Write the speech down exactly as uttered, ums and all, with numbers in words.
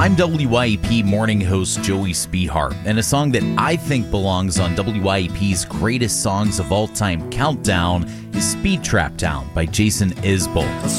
I'm W Y E P morning host Joey Spehar, and a song that I think belongs on W Y E P's Greatest Songs of All Time Countdown is Speed Trap Town by Jason Isbell.